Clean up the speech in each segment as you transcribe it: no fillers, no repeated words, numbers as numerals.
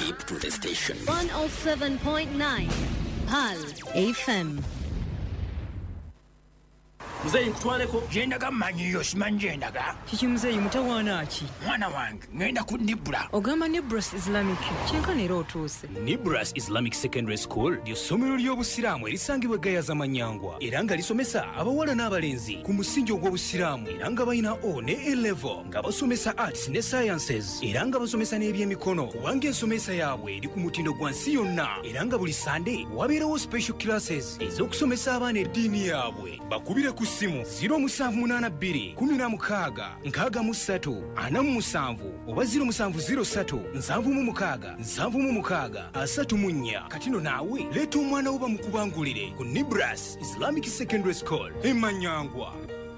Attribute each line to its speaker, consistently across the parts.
Speaker 1: Keep to the station.
Speaker 2: 107.9 PAL FM.
Speaker 3: Mzee nkutwaleko jendaga manyiyo simanyi jendaga
Speaker 4: kiki mzee mutawaana ki
Speaker 3: mwana wange ngenda ku Nibra
Speaker 4: ogamba Nibras Islamic kyenkana era otuuse
Speaker 5: Nibras Islamic Secondary School ly'essomero ly'obusiraamu erisangibwa Gayaza Manyangwa era nga lisomesa abawala n'abalenzi ku musingi ogw'obusiraamu era nga balina O ne A-level nga basomesa arts ne sciences era nga basomesa n'ebyemikono kubanga ensomesa yaabwe eri ku mutindo gwa nsi yonna era nga buli Sunday wabeerawo special classes ez'okusomesa abaana eddiini yaabwe bakubire ku simu 0782 16 63 47 oba 0703 76 76 34 katino naawe leeta omwana wo bamukubangulire ku Nibras Islamic Secondary School Manyangwa.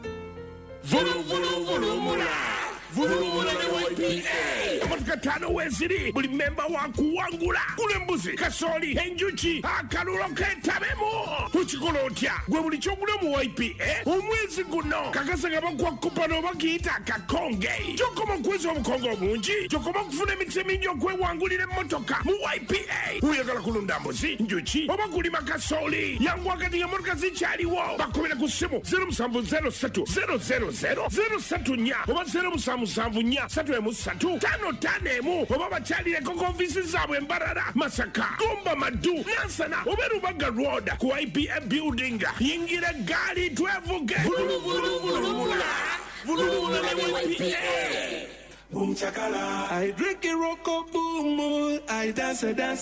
Speaker 3: Vulumula ne YPA Amatuka tano weziri buli memba wakuwangula kule mbuzi kasoli enjuki akalulo ketabemo tukikola otya gwe buli kyogula mu YPA omwezi guno kakasanga bakwa kupano bakiyita kakonge kyokoma okweza obukongo obungi kyokoma okufuna emize mingi okwewangulira emmotoka mu YPA oyagala kulunda mbuzi njuki oba kulima kasoli yangu wakati nga motoka zikyaliwo bakubira ku ssimu 0703 000 034 oba 07 musanvunya 3 5 oba bakyalireko ku ofisi zaabwe Mbarara Masaka Gomba Madu Nansana oba Rubaga Road ku IPA building yingira gaali twevuge vulumula ne YPA
Speaker 6: Boom chakala, I drink a rocko boom, I dance.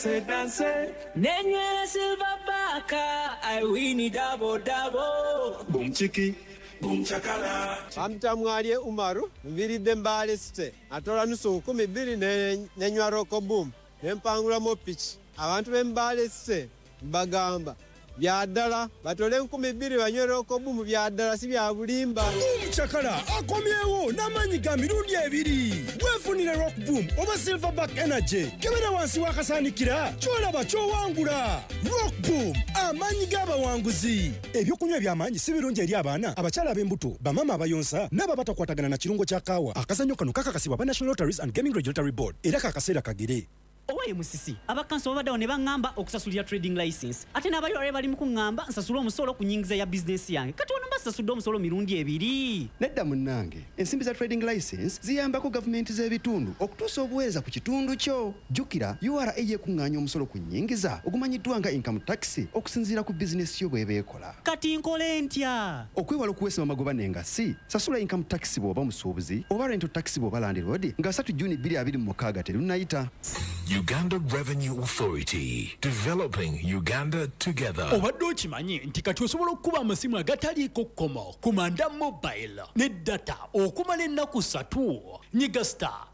Speaker 7: Nenye silver baka, I win it double.
Speaker 6: Boom chiki, boom chakala.
Speaker 8: Amtamwalye Umaru, mviridde Mbale City. Atola nusu 12 nenywa rocko boom. Nempangula mo pitch. Abantu b'Mbale City bagamba byadala batole 12 banywe rocko boom byadala si bya bulimba.
Speaker 9: Chakala akomyewo n'amanyi ga mirundi ebiri wefunire rock boom oba silverback energy kebera wansi wakasanikira kyolaba kyowangula rock boom amanyi g'abawanguzi ebyokunywa by'amanyi si birungi eri abaana abakyala b'embuto bamama abayonsa n'aba batakwatagana na kirungo kya kaawa akazanyo kano kakakasibwa ba National Lotteries and Gaming Regulatory Board era kakaseera kagere.
Speaker 10: Owaye musisi abakanso babadde ne bangamba okusasulira trading license ate n'abayole bali mu kungamba nsasula omusolo ku nyingiza ya business yange kati ono mbasasudde omusolo mirundi ebiri.
Speaker 11: Nedda munnange ensimbi za trading license ziyambako gavumenti z'ebitundu okutuusa obuweereza ku kitundu kyo. Jjukira URA yekuŋŋaanya omusolo ku nyingiza ogumanyiddwa nga income tax okusinziira ku bizinesi yo bw'eba ekola.
Speaker 10: Kati nkole ntya?
Speaker 11: Okwewala okuweesa amagoba n'engassi sasula income tax bw'oba musuubuzi oba rental tax bw'oba landlord nga 3 Juni 2026 terunnayita.
Speaker 1: Uganda Revenue Authority, developing Uganda together.
Speaker 12: Obadde okimanyi nti kati osobola okuba amasimu agataliiko kkomo ku Manda Mobile ne data okumala ennaku 3 nyiga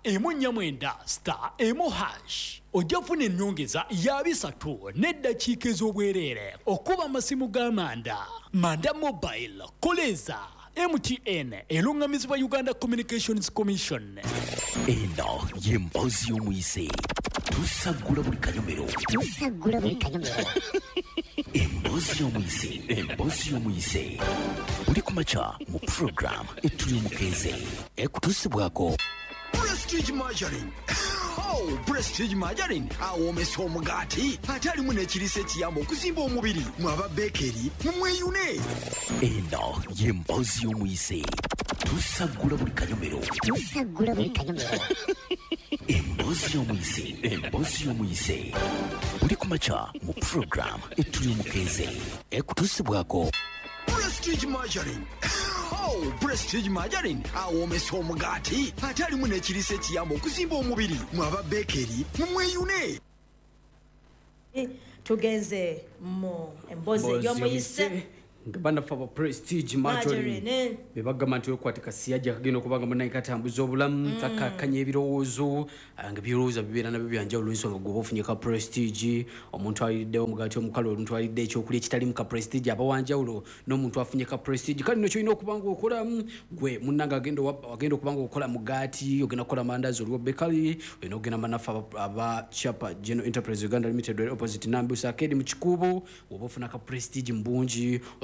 Speaker 12: *149*1#. Ojja kufuna ennyongeza ya 3 n'eddakiika ez'obwereere okuba amasimu ga Manda Mobile koleza MTN elungamizibwa Uganda Communications Commission.
Speaker 1: Eno y'emboozi y'omuyise tusagula buli kanyomero emboozi y'omuyise buli kumakya mu program etuli omukeeze ekutuusibwako
Speaker 13: Prestige Margarine. Oh, Prestige Margarine awomesa omugaati ate alimu n'ekiriisa ekiyamba okuzimba omubiri mwaba bekeri mumweyune.
Speaker 1: Eno y'emboozi y'omuyise tusagula buli kanyomero emboozi y'omuyise buli kumakya mu program etuli omukeeze ekutuusibwako
Speaker 13: Prestige Margarine. Oh, Prestige Margarine awomesa omugaati ate alimu n'ekiriisa ekiyamba okuzimba omubiri mwaba bekeri mumweyune.
Speaker 14: Tugenze mu emboozi y'omuyise
Speaker 15: banafa ba Prestige Margarine bebagamba nti okwatika siyaja kagenda okubanga munayi katambuza obulamu kakakanya ebirowoozo nga birowooza bibeera nabyo byanjawulo ensonga gwe ofunye ka Prestige omuntu aliddewo omugaati omukalo omuntu alidde ekyokulya ekitali mu ka Prestige abawanjawulo n'omuntu afunye ka Prestige kale nno kyolina okubanga okola gwe munnanga agenda okubanga okola mugaati ogenda kukola mandazi oliwo bakery olina ogenda banafa aba Chapa General Enterprise Uganda Limited opposite Nambusa Arcade mu Kikuubo oba ofuna ka Prestige mbungi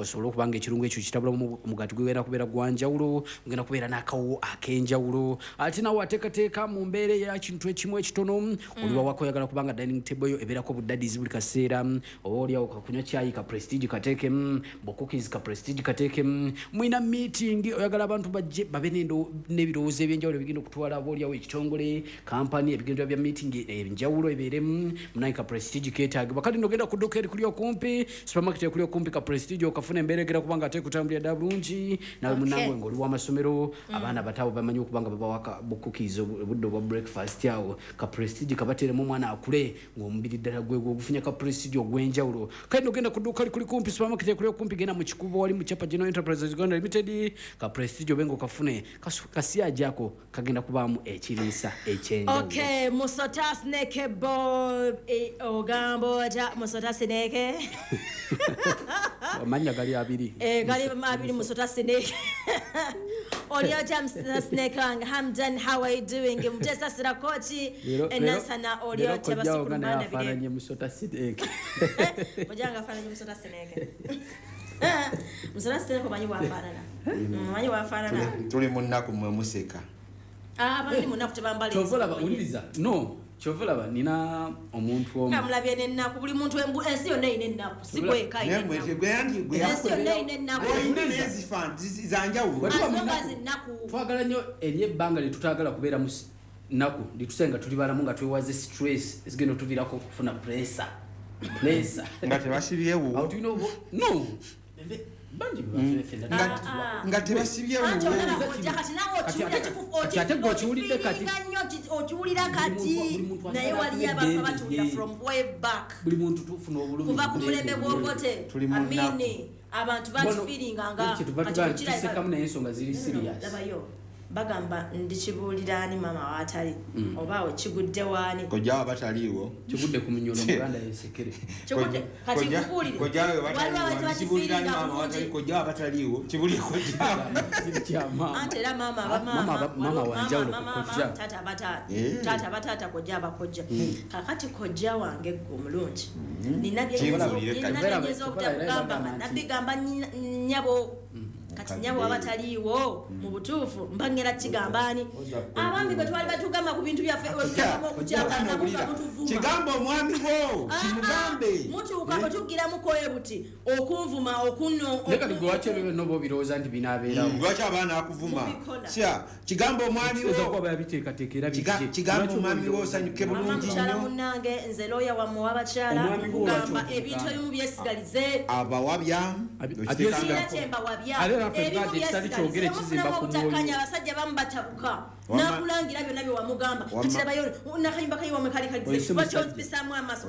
Speaker 15: osobola okubanga ekirungo ekyo kitabulamu omugati gwegenda kubeera gwanjawulo mugenda kubeera n'akawo ak'enjawulo ate nawe ateekateeka mu mbeera ya kintu ekimu ekitono oli wawaka oyagala kubanga dining table yo ebeerako buddadizi buli kaseera oba oliawo kakunywa kyayi ka prestige kateekemu bocookies ka prestige kateekemu mwina meeting oyagala abantu bajje babe n'ebirowoozo ebyenjawulo ebigenda okutwala oba oliawo ekitongole kampani ebigendwa bya meeting enjawulo ebeeremu munayi ka prestige keetaagibwa kale nogenda ku dduuka erikuli okumpi supermarket erikuli okumpi ka prestige okafuna embeera egera kubanga ate kutambulira dda bulungi nawe munange ng'oli w'amasomero abaana bataabo bamanyi okubanga babawaka cookies obudde obwa breakfast awo ka prestige kabateeremu omwana akule ng'omubiri ddala gwe gwogufunya ka prestige ogw'enjawulo kale nogenda ku dduuka likuli kumpi supermarket erikuli okumpi genda mu kikubo wali mu chapa general enterprises Uganda limited ka prestige obenga okafune kasiyaja ako kagenda kubaamu ekiriisa ekyenjawulo.
Speaker 14: Okay, musota snake bob ogambo ata musota snake
Speaker 15: amanya gali abiri
Speaker 14: gali abiri musota snake Olio jam snake lang Hamdan, how are you doing? Mtesa sira kochi enasana olio chaba sukurumana vile
Speaker 15: afanya musota snake
Speaker 14: mojanga afanya musota snake musota snake manyi wafanana
Speaker 16: tuli munnaku mwe museka
Speaker 14: bali munnaku tebambali
Speaker 15: tovola ba uliza no chovolaba nina omuntu omu
Speaker 14: namulabye nennaku buli muntu ensi yonna ine ennaku sikweka ensi yonna ine ennaku
Speaker 15: twagala nnyo eri ebbanga lyetutaagala kubeera mu nnaku litusenga tuli balamu nga twewaze stress ezigenda otuviirako okufuna pressure
Speaker 16: nga tebasibyewo
Speaker 15: no
Speaker 16: nga tebasibyewo
Speaker 15: ate gwokiwulidde kati
Speaker 14: okiwulira kati naye waliyo abantu abatuwulira from way back
Speaker 15: buli muntu tufuna obulumi
Speaker 14: kuva ku mulembe gwobote amini abantu bakifiiringa nga
Speaker 15: kisekamu naye ensonga ziri serious
Speaker 14: bagamba ndikibuuliraani maama waatali oba okigudde waani
Speaker 16: kojjawo bataliiwo
Speaker 15: kigudde ku minyolo muganda yesekere
Speaker 14: kati kubuulire
Speaker 16: kojjawo bataliiwo kibuli
Speaker 14: anti era
Speaker 15: mama wanjawulo kojja
Speaker 14: taata bataata kojja abakojja kakati kojja wange gwe omulungi nina byenyeza obutakugamba nabigamba nyabo kati nyabo abataliiwo mu butuufu mbangera kigambaani abambi bwe twali batugamba ku bintu byaffe
Speaker 16: kigamba omwami wo kimugambe
Speaker 14: mutuuka bwe tuggiramu koye buti okunvuma okunno
Speaker 15: leka ligwaki ebyo noba obirowooza nti binaabeerawo
Speaker 16: lwaki abaana akuvuma sya kigamba omwami wo
Speaker 15: babiteekateekera
Speaker 16: kigamba omwami wo osanyuke bulungi
Speaker 14: mukyala munnange nze looya wammwe w'abakyala nkugamba ebintu ebimu byesigalize
Speaker 16: abawabya
Speaker 14: siina kyembawabya obutakanya abasajja bamu batabuka nakulangira byonna bye wamugamba kakirabayo nakayimba kayi wamwe kali kalize bakyozibisaamu amaaso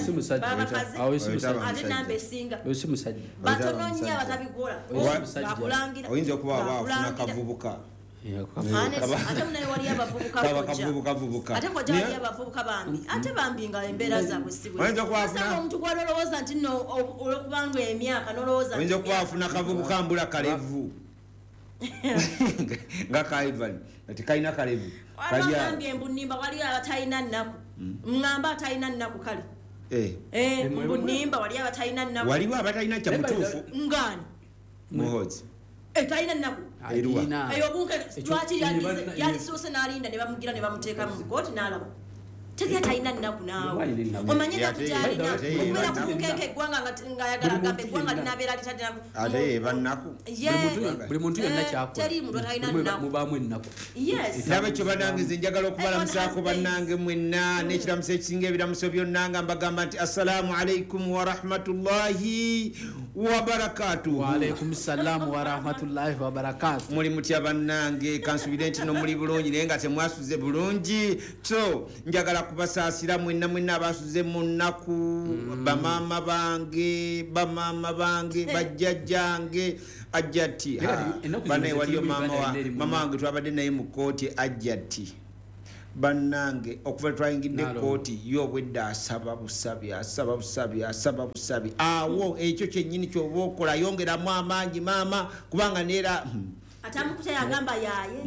Speaker 14: ate namba esinga batono nnyo abatabigula bakulangira
Speaker 16: oyinza okuba waafuna kavubuka
Speaker 14: ate munaye waliyo abavubuka ate kojja waliyo abavubuka bambi ate bambi nga embeera zaabwe sibwesanga omuntu gwalolowooza nti nno olwokubanga emyaka nolowooza
Speaker 16: oyinza okuba wafuna kavubuka mbula kalevu nga kaivani ati kalina kalevu
Speaker 14: waliwagambye embunimba waliyo abatalina nnaku ŋŋamba atalina nnaku kale mbunimba waliyo abatalina nnaku
Speaker 16: waliwo abatalina kyamutuufu
Speaker 14: ngaani
Speaker 16: muhozi
Speaker 14: talina nnaku eyobunke lwaki yalisuuse n'alinda ne bamugira ne bamuteeka mu kooti n'alaba teri atalina nnaku naawe omanye nnaku gyalina okubeera ku bukeeka eggwanga ng'ayagala agambe eggwanga linaabeera
Speaker 16: ate bannaku
Speaker 15: buli muntu yonna kyakola
Speaker 14: teri muntu atalina nnaku
Speaker 15: mubaamu ennaku
Speaker 16: naba ekyo bannange nze njagala okubalamusaako bannange mwenna n'ekiramuso ekisinga ebiramuso byonna nga mbagamba nti assalaamu alaikum warahmatullahi wabarakatuhu.
Speaker 15: Waalaikum salaam warahmatullahi wabarakatuhu.
Speaker 16: Muli mutya bannange kansubire nti no muli bulungi naye nga temwasuze bulungi so njagala kubasaasira mwenna abasuze mu nnaku bamaama bange bajjajjange ajjati banaye waliyo mama wange twabadde naye mu kooti ajjati bannange okuva twayingidde kooti yobwedda asaba busabi awo ekyo kyennyini kyoba okola yongeramu amaanyi maama kubanga neera
Speaker 14: atamukuta yagamba yaye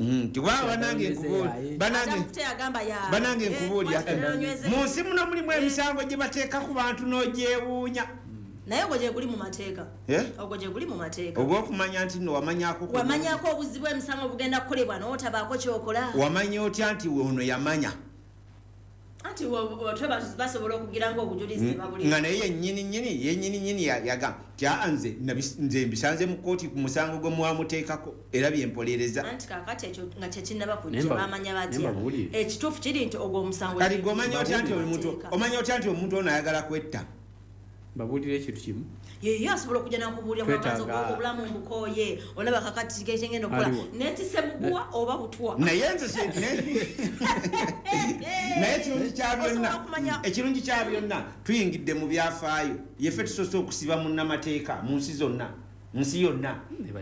Speaker 16: banange nkubuulira mu nsi muno mulimu emisango gye bateeka ku bantu n'ogyewuunya
Speaker 14: naye ogwo gye guli mu mateeka ogwo gye guli mu mateeka
Speaker 16: ogw'okumanya nti no
Speaker 14: wamanyako obuzibu emisango obugenda kukolebwa n'otabaako kyokola
Speaker 16: wamanya otya nti ono yamanya
Speaker 14: anti basobola okugira ngaobujulizi
Speaker 16: nga naye yennyini yagamba tya nze mbisanze mu kooti ku musango gwe mwamuteekako era byempolereza
Speaker 14: anti kakati ekyo nga tekinnaba kujja bamanya batya ekituufu kiri nti ogwo omusango
Speaker 16: kati gomanya otya nti omuntu ono ayagala kwetta
Speaker 15: babuulira ekintu kimu
Speaker 14: yeyo asobola okujja nakubuulira mwabanza obulamu mbukooye olaba kakati kekengenda okukola netise muguwa oba butwa
Speaker 16: naye ekirungi kya byonna tuyingidde mu byafaayo yeffe tusoose okusiba munnamateeka mu nsi yonna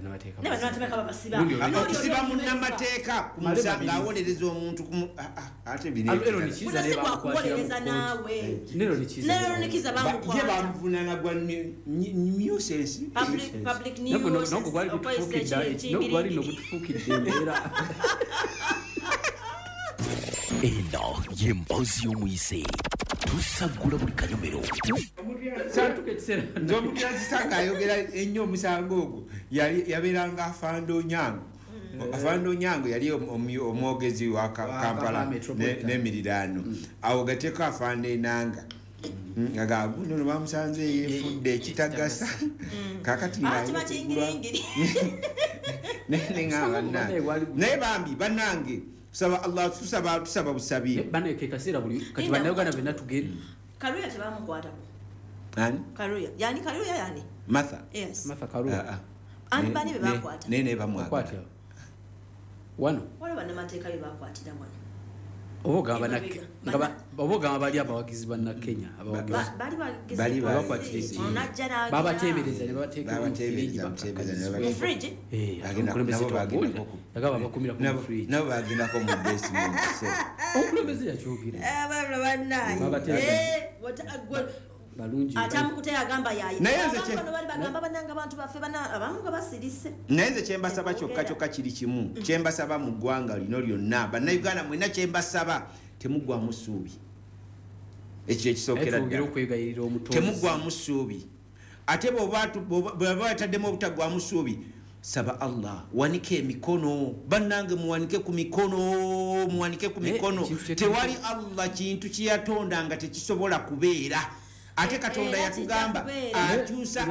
Speaker 16: okusiba munnamateeka ku musanga awolereza omuntu ate
Speaker 14: bakuwolereza naawe neronikiza
Speaker 16: ye bamuvunana gwa nuisance
Speaker 14: public news
Speaker 15: nogwali nokutufuukidde embeera
Speaker 1: eno y'emboozi y'omuyise tusagula buli kanyomero
Speaker 16: nze omuntu yazisanga ayogera ennyo omusango ogwo yabeeranga afando onyango yali omwogezi wa kampala n'emiriraano awo gateeko afando enanga agagunono bamusanze yefudde ekitagasa kakati naye bambi bannange tusaba Allah tusaba busabi
Speaker 15: bana ke kasira buli kati banayogana bena tugeri
Speaker 14: Karuya tebamukwatako
Speaker 16: ani
Speaker 14: Karuya yani
Speaker 16: Martha
Speaker 15: Martha Karuya
Speaker 14: ani bani bebakwata
Speaker 16: nene bamwakwata
Speaker 15: wano
Speaker 14: wale bana mateeka bebakwatira wano
Speaker 15: obogamba bali abawagizi banna Kenya
Speaker 14: bali
Speaker 15: bakwatiriza babatebereza ne babateeka
Speaker 14: mu fridge
Speaker 15: agaba bakumira ku fridge
Speaker 16: nabo bagendako mu basement
Speaker 15: okulembeze yakyogera
Speaker 14: abana bannaye
Speaker 15: balungi
Speaker 14: atamukute agamba yayi
Speaker 16: nayenze
Speaker 14: bali bagamba bananga abantu baffe bana abamu nga basirise
Speaker 16: nayenze kyembasaba kyokka kiri kimu kyembasaba mu ggwanga lino lyonna bannayuganda mwena kyembasaba temuggwamu ssuubi ekyo ekisookera temuggwamu ssuubi ate bweba bataddemu obutaggwamu ssuubi saba Allah wanike emikono bannange muwanike ku mikono tewali Allah kintu kiyatonda nga tekisobola kubeera ate katonda yatugamba akyusa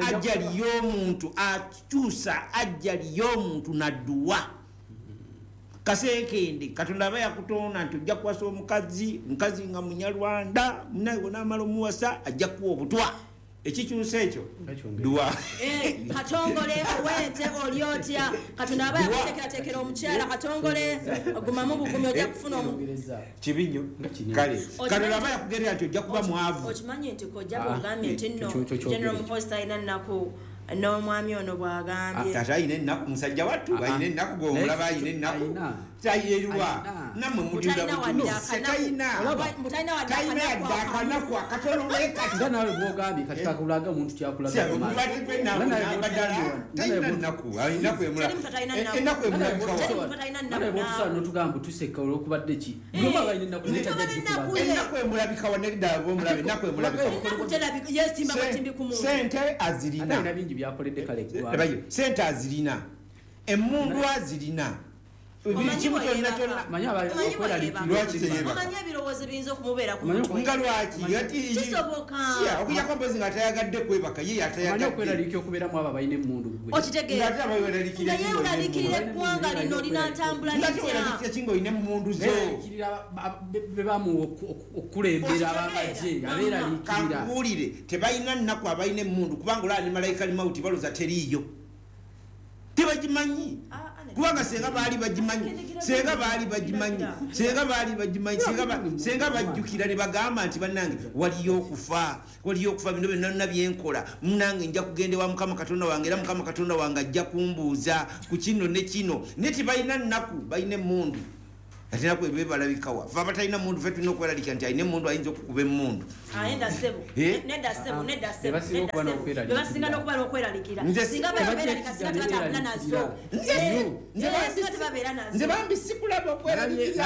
Speaker 16: ajjali y'omuntu nadduwa kaseekende katonda aba yakutonda nti ojja kuwasa omukazi nga munyalwanda munaye wonamala omuwasa ajja kuwa obutwa ekikyusa ekyo duwa
Speaker 14: katongole owente olyotya katonda aba yakuteekerateekera omukyala katongole ogumamu bugumi ojja kufuna
Speaker 16: kibinyo kale katonda aba yakugerera nti ojja kuba mwavu
Speaker 14: okimanyi nti kojja bwogambye nti nno general muposta alina nnaku n'omwami ono bwagambye
Speaker 16: ate ayina ennaku musajja wattu ayina ennaku gomulaba ayina ennaku tayeruwa nammwe mutayina addakanaku akatono
Speaker 15: nawe bwogambye kati kakulaga omuntu kyakulaga notugamba tuseka olwokubadde ki
Speaker 16: ennaku emulabikawa neddala bomulabe ennaku emulabikasente azirina
Speaker 15: byakoledde kale
Speaker 16: sente azirina emmundu azirina
Speaker 14: omanyi ebirowoozo biyinza okumubeera
Speaker 16: nga lwaki okujjako mpozi nga tayagadde kwebaka ye
Speaker 15: yatayagokweraliikira okubeeramu abo abalina emmundu
Speaker 14: okitegeeraye olalikirira eggwanga lino linatambula
Speaker 16: litya kinga olina emmundu zo
Speaker 15: bebamu okukulembera abamagye abeeraliikirira
Speaker 16: kankuwulire tebalina nnaku abalina emmundu kubanga olaba ne malayika limawuti baloza teriiyo tebagimanyi kubanga senga baali bajjukira ne bagamba nti bannange waliyo okufa bino byonna byenkola munange nja kugenda ewa mukama katonda wange era mukama katonda wange ajja kumbuuza ku kino ne kino naye tebalina nnaku balina emmundu ate naku ebyo balabikawa fe abatalina mundu fe tulina okweraliikira nti alina emmundu ayinza okukuba emmundu
Speaker 14: bebasinga n'okuba n'okweraliikira singa bebabeeralika singa tebatabula nazo
Speaker 16: nze bambi sikulaba okweraliikira